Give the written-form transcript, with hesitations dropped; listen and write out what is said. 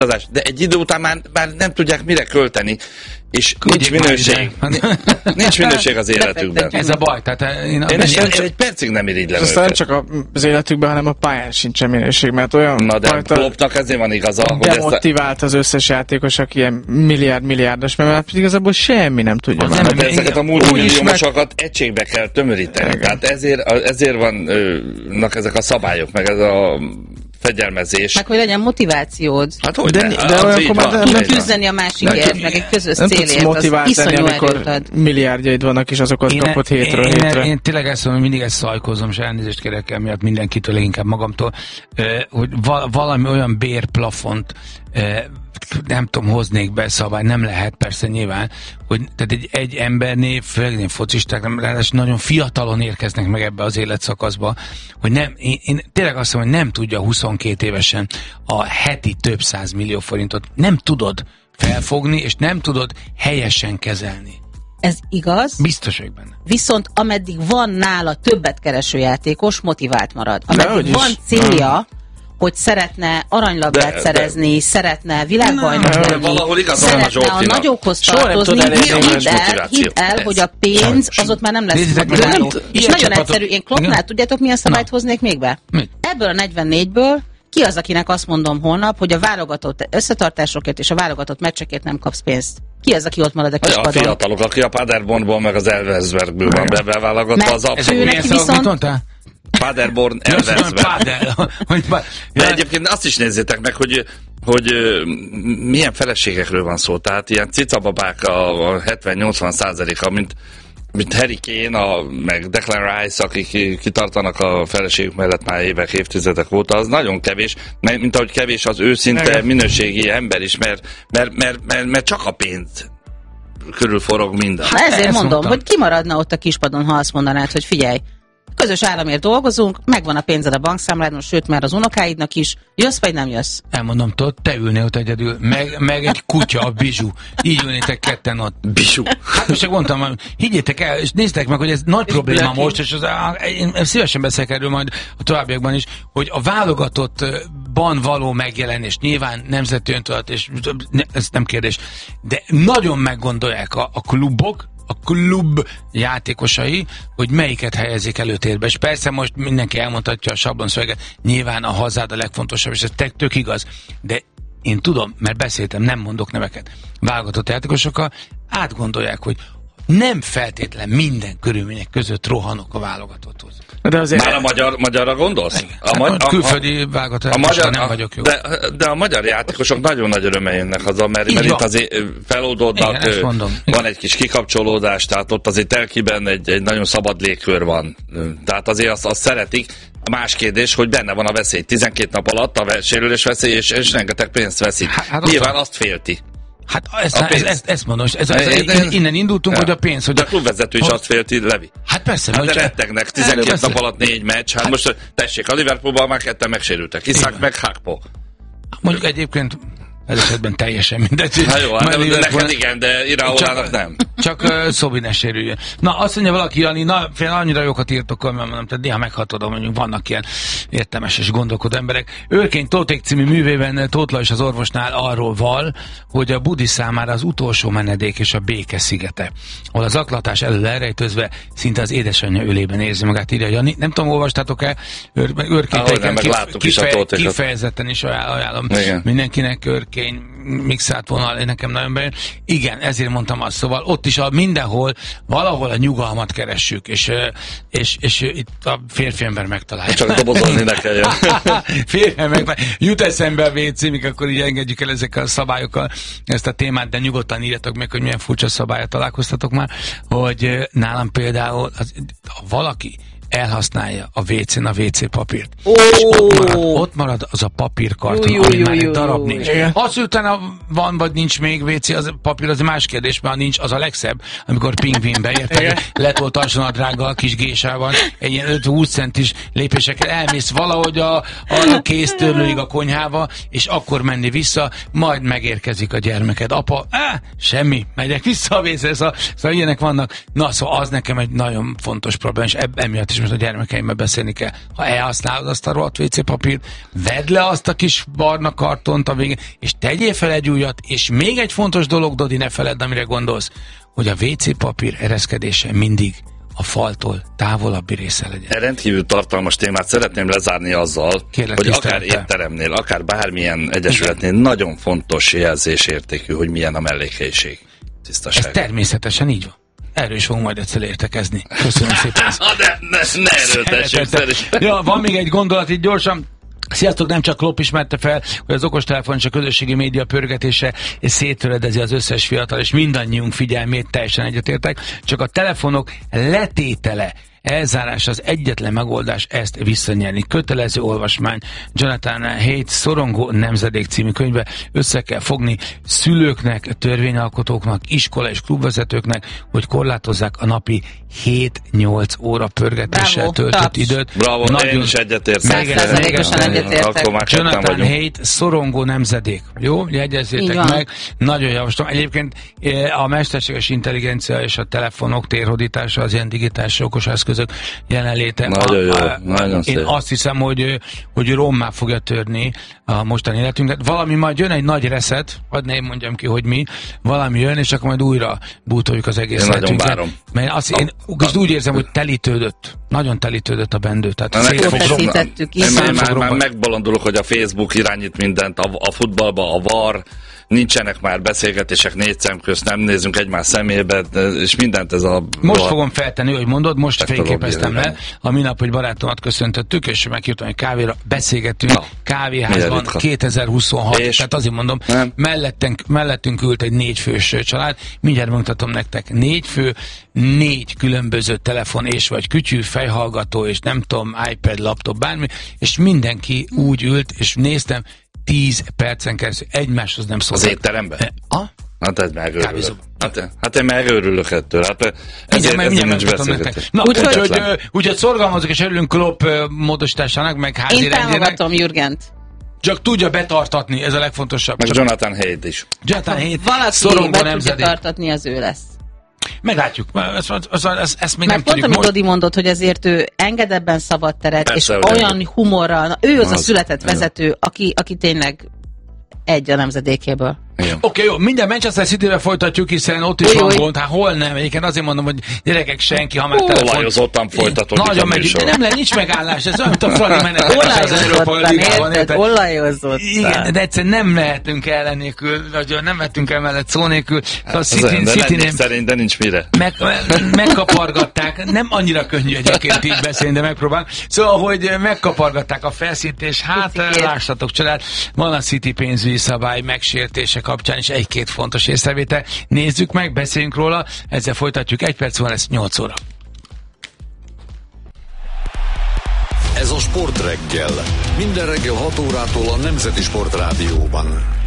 de egy idő után már nem tudják mire költeni, és nincs minőség. Nincs minőség az életükben. Ez a baj. Tehát én egy percig nem irigylem őket. Nem csak az életükben, hanem a pályán sincsen minőség, mert olyan na de Kloppnak ezért van igaza, hogy demotivált az összes játékos, aki ilyen milliárdos, mert igazából semmi nem tudja. De ezeket a multimilliómosokat egységbe kell tömöríteni. Tehát ezért vannak ezek a szabályok, meg ez a fegyelmezés. Meg hogy legyen motivációd. Hát hogy de olyankor már nem küzdeni a másikért, meg egy közös célért, az iszonyú erőt ad. Milliárdjaid vannak, és azokat kapod hétről hétre. Én tényleg ezt mondom, mindig ezt szajkozom, és elnézést kérek emiatt mindenkitől, leginkább magamtól, hogy valami olyan bérplafont nem tudom, hoznék be szabály, nem lehet persze nyilván, hogy tehát egy embernél, főleg focisták, ráadásul nagyon fiatalon érkeznek meg ebbe az életszakaszba, hogy nem, én tényleg azt mondom, hogy nem tudja 22 évesen a heti több 100 millió forintot, nem tudod felfogni, és nem tudod helyesen kezelni. Ez igaz. Biztos vagyok benne. Viszont ameddig van nála többet kereső játékos, motivált marad. Ameddig van célja, hogy szeretne aranylabdát szerezni, szeretne világbajnok lenni, szeretne a nagyokhoz tartozni, hidd el, hogy a pénz az ott már nem lesz motiváló. És nagyon egyszerű, én Kloppnál tudjátok milyen szabályt hoznék még be? Ebből a 44-ből ki az, akinek azt mondom holnap, hogy a válogatott összetartásokért és a válogatott meccsekért nem kapsz pénzt? Ki az, aki ott marad a kispadon? A fiatalok, aki a Paderbornból meg az Elversbergből van beválogatott, az abszolút. Paderborn elveszve. De egyébként azt is nézzétek meg, hogy milyen feleségekről van szó. Tehát ilyen cicababák a 70-80%-a, mint Harry Kane, meg Declan Rice, akik kitartanak a feleségük mellett már évek, évtizedek óta, az nagyon kevés, mint ahogy kevés az őszinte minőségi ember is, mert csak a pénz körül forog minden. Ezért mondom, hogy kimaradna ott a kispadon, ha azt mondanád, hogy figyelj, közös államért dolgozunk, megvan a pénzed a bankszámládon, sőt már az unokáidnak is. Jössz vagy nem jössz? Elmondom, te ülnél ott egyedül, meg egy kutya, a Bizsú. Így ülnétek ketten ott. Bizsú. Hát most csak mondtam, higgyétek el, és néztek meg, hogy ez nagy probléma most, és én szívesen beszélek erről majd a továbbiakban is, hogy a válogatottban való megjelenés, nyilván nemzeti öntudat, és ez nem kérdés, de nagyon meggondolják a klubok, a klub játékosai, hogy melyiket helyezik előtérbe. És persze most mindenki elmondhatja a sablonszöveget, nyilván a hazád a legfontosabb, és ez tök igaz. De én tudom, mert beszéltem, nem mondok neveket. Válogatott játékosokkal átgondolják, hogy nem feltétlen minden körülmények között rohanok a válogatotthoz. De azért már a magyarra gondolsz? A külföldi válogatott nem vagyok jó. De a magyar játékosok nagyon nagy örömmel jönnek haza, mert itt azért feloldódnak, van egy kis kikapcsolódás, tehát ott azért Telkiben egy nagyon szabad légkör van. Tehát azért azt szeretik. A más kérdés, hogy benne van a veszély. 12 nap alatt a sérülés veszély, és rengeteg pénzt veszít. Nyilván azt félti. Hát ezt mondom, innen indultunk, hogy a pénz... Hogy de a klubvezető is azt félti, Levi. Hát persze. Hát de rettegnek, 12 nap alatt 4 meccs. Hát most tessék, a Liverpoolban már ketten megsérültek. Iszák meg Hakpo. Mondjuk egyébként ez esetben teljesen mindegy. Hát jó, neked igen, de Iraolának nem. Csak Szobi ne sérüljön. Na, azt mondja valaki, Jani, annyira jókat írtok, mert mondom, tehát néha meghatodom, mondjuk vannak ilyen értelmes és gondolkodó emberek. Őrkény Tóték című művében Tóth Lajos az orvosnál arról val, hogy a Budi számára az utolsó menedék és a béke szigete, ahol az zaklatás elől elrejtőzve szinte az édesanyja ölében érzi magát, írja Jani. Nem tudom, olvastátok-e? Őrkény kifejezetten is ajánlom mindenkinek. Őrkény mixált vonal, nekem nagyon bejön. Igen, ezért mondtam azt, szóval ott is mindenhol, valahol a nyugalmat keressük, és itt a férfi ember megtalálja. Csak dobozozni ne kelljen. Férfi ember jut eszembe a WC, mikor akkor így engedjük el ezekkel a szabályokkal ezt a témát, de nyugodtan írjatok meg, hogy milyen furcsa szabályra találkoztatok már, hogy nálam például valaki elhasználja a WC-n a WC papírt. Ott marad az a papírkarton, ami már egy darab nincs. Az utána van, vagy nincs még WC, az a papír, az más kérdés, mert nincs, az a legszebb, amikor pingvinbe érted, letolt alsónadrággal, a kis gésával, egy ilyen 5-20 centis lépésekkel elmész valahogy a kéztörlőig a konyhába, és akkor menni vissza, majd megérkezik a gyermeked. Apa, semmi, megyek vissza a WC-re, szóval ilyenek vannak. Na, szóval az nekem egy nagyon fontos probléma, és emiatt is most a gyermekeimmel beszélni kell. Ha elhasználod azt a rohadt WC papírt, vedd le azt a kis barna kartont a végén, és tegyél fel egy újat, és még egy fontos dolog, Dodi, ne feledd, amire gondolsz, hogy a WC papír ereszkedése mindig a faltól távolabbi része legyen. Rendkívül tartalmas témát szeretném lezárni azzal, hogy akár étteremnél, akár bármilyen egyesületnél nagyon fontos jelzésértékű, hogy milyen a mellékhelyiség. Tisztaság. Ez természetesen így van. Erről is fogunk majd egyszer értekezni. Köszönöm szépen. Ne erőltessük. Ja, van még egy gondolat itt gyorsan. Sziasztok, nem csak Klopp ismerte fel, hogy az okostelefon és a közösségi média pörgetése és széttöredezi az összes fiatal, és mindannyiunk figyelmét, teljesen egyetértek, csak a telefonok letétele, elzárás az egyetlen megoldás ezt visszanyerni. Kötelező olvasmány Jonathan Haidt Szorongó nemzedék című könyve, össze kell fogni szülőknek, törvényalkotóknak, iskola és klubvezetőknek, hogy korlátozzák a napi 7-8 óra pörgetéssel töltött időt. Bravo, nagyon én is egyetértek. Jonathan Haidt Szorongó nemzedék. Jó? Jegyezzétek meg. Nagyon javaslom. Egyébként a mesterséges intelligencia és a telefonok térhódítása, az ilyen digitális okos eszközök jelenléte. Nagyon jó, nagyon szép. Én azt hiszem, hogy rommá fogja törni a mostani életünket. Valami majd jön, egy nagy reset, hadd ne mondjam ki, hogy mi, valami jön, és akkor majd újra bútoljuk az egész életünket. Nagyon várom. Mert én úgy érzem, hogy telítődött. Nagyon telítődött a bendő. Tehát én már megbolondulok, hogy a Facebook irányít mindent, a futballba, a VAR, nincsenek már beszélgetések négy szem közt, nem nézünk egymás szemébe, és mindent ez a... Most fogom feltenni, hogy mondod, most fényképeztem le. A minap, hogy barátomat köszöntöttük, és meghívtam egy kávéra, beszélgettünk, kávéházban 2026, tehát azért mondom, mellettünk ült egy 4 fős család, mindjárt megmutatom nektek, 4 fő, 4 különböző telefon és vagy kütyű, fejhallgató, és nem tudom, iPad, laptop, bármi, és mindenki úgy ült, és néztem, 10 percen keresztül egymáshoz nem szóltak. Az étteremben? Hát ez megőrülök. Hát én megőrülök ettől. Hát ezért nincs beszélgetés. Na, úgyhogy szorgalmazok és örülünk Klopp módosításának, meg házi rendjének. Én támogatom Jürgent. Csak tudja betartatni, ez a legfontosabb. Meg Jonathan Haidt is. Jonathan Haidt. Valaki be tudja tartatni, az ő lesz. Meglátjuk, ezt még mert nem tudjuk. Mert pont, amit Dodi mondott, hogy azért ő enged ebben szabad teret, persze, és olyan humorral, ő az a született vezető, aki tényleg egy a nemzedékéből. Oké, jó, minden Manchester City-re folytatjuk, hiszen ott is van gond, hát hol nem, egyébként azért mondom, hogy gyerekek, senki, ha már telefon... Olajozottan folytatódik. Nagyon megyünk, de nem nincs megállás, ez olyan, mint a Fradi menetelés az Európai Ligában, érted? Olajozottan. Igen, de egyszerűen nem lehetünk el nélkül, nem lehetünk el mellett szó nélkül. A City szerint, de nincs mire. Megkapargatták, nem annyira könnyű egyébként így beszélni, de megpróbálom. Szóval, hogy megkapargatták a felszínt, és hát lássatok család, van a City pénzügyi szabály megsértése kapcsán is egy-két fontos észrevétel. Nézzük meg, beszéljünk róla, ezzel folytatjuk, 1 perc van, lesz 8 óra. Ez a Sportreggel. Minden reggel 6 órától a Nemzeti Sportrádióban.